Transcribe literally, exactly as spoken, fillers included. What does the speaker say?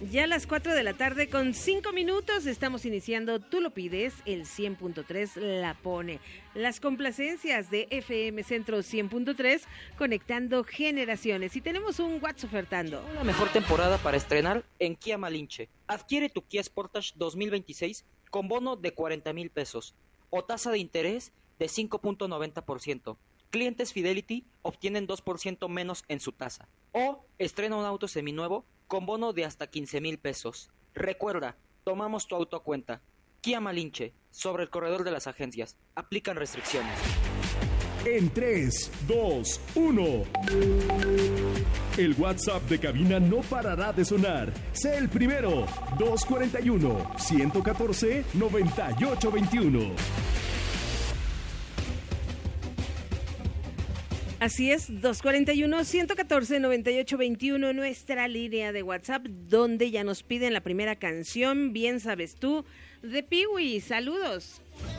Ya a las cuatro de la tarde con cinco minutos estamos iniciando Tú lo pides, el cien punto tres la pone. Las complacencias de F M Centro cien punto tres conectando generaciones. Y tenemos un WhatsApp ofertando. La mejor temporada para estrenar en Kia Malinche. Adquiere tu Kia Sportage dos mil veintiséis con bono de cuarenta mil pesos o tasa de interés de cinco punto noventa por ciento. Clientes Fidelity obtienen dos por ciento menos en su tasa. O estrena un auto seminuevo con bono de hasta quince mil pesos. Recuerda, tomamos tu auto a cuenta. Kia Malinche, sobre el corredor de las agencias. Aplican restricciones. En tres, dos, uno. El WhatsApp de cabina no parará de sonar. Sé el primero. dos cuarenta y uno, ciento catorce, noventa y ocho veintiuno. Así es, dos cuarenta y uno, ciento catorce, noventa y ocho veintiuno, nuestra línea de WhatsApp, donde ya nos piden la primera canción, Bien Sabes Tú, de Piwi. Saludos.